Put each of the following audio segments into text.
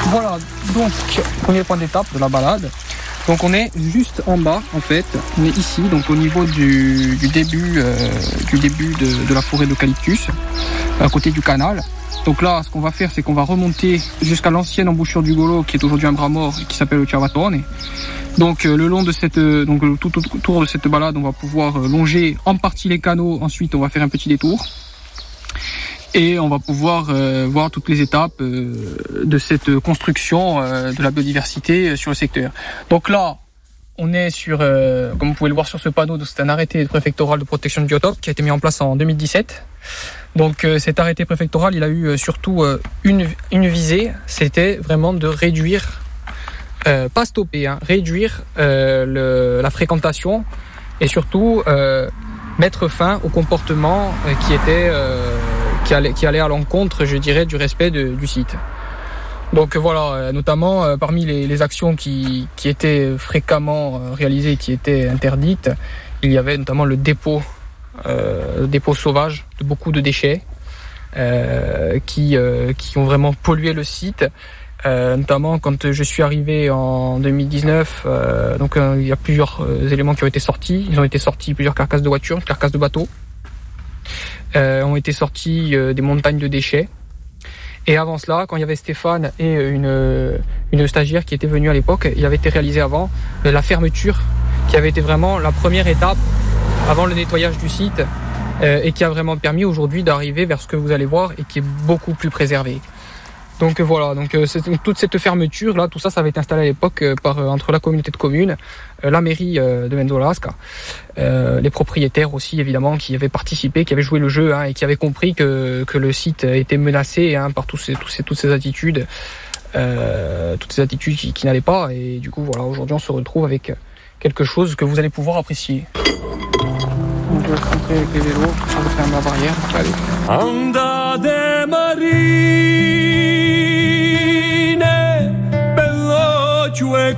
Voilà, donc premier point d'étape de la balade. Donc on est juste en bas en fait, on est ici donc au niveau du début de la forêt d'eucalyptus, à côté du canal. Donc là ce qu'on va faire c'est qu'on va remonter jusqu'à l'ancienne embouchure du Golo qui est aujourd'hui un bras mort et qui s'appelle le Ciavatone. Donc le long de tout autour de cette balade on va pouvoir longer en partie les canaux, ensuite on va faire un petit détour. Et on va pouvoir voir toutes les étapes de cette construction de la biodiversité sur le secteur. Donc là, on est sur, comme vous pouvez le voir sur ce panneau, c'est un arrêté préfectoral de protection de biotope qui a été mis en place en 2017. Donc cet arrêté préfectoral, il a eu surtout une visée, c'était vraiment de réduire, pas stopper, réduire la fréquentation et surtout mettre fin au comportement qui allait à l'encontre, je dirais, du respect du site. Donc voilà, notamment parmi les actions qui étaient fréquemment réalisées, qui étaient interdites, il y avait notamment le dépôt sauvage de beaucoup de déchets qui ont vraiment pollué le site. Notamment quand je suis arrivé en 2019, il y a plusieurs éléments qui ont été sortis. Ils ont été sortis plusieurs carcasses de voitures, carcasses de bateaux. Ont été sortis des montagnes de déchets. Et avant cela, quand il y avait Stéphane et une stagiaire qui était venue à l'époque, il avait été réalisé avant la fermeture, qui avait été vraiment la première étape avant le nettoyage du site et qui a vraiment permis aujourd'hui d'arriver vers ce que vous allez voir et qui est beaucoup plus préservé. Donc voilà, toute cette fermeture là, tout ça avait été installé à l'époque entre la communauté de communes, la mairie de Menzolasca, les propriétaires aussi évidemment qui avaient participé, qui avaient joué le jeu et qui avaient compris que le site était menacé par toutes ces attitudes, qui n'allaient pas. Et du coup voilà, aujourd'hui on se retrouve avec quelque chose que vous allez pouvoir apprécier. On va rentrer avec les vélos, on va fermer la barrière. Allez. Andate marine, bello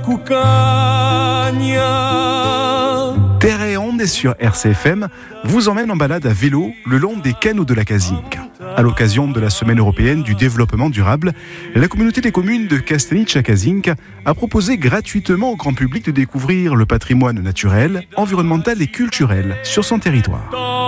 cucagna. Terre et Onde sur RCFM vous emmène en balade à vélo le long des canaux de la Casinca. À l'occasion de la Semaine européenne du développement durable, la communauté des communes de Castelliccia-Casinca a proposé gratuitement au grand public de découvrir le patrimoine naturel, environnemental et culturel sur son territoire.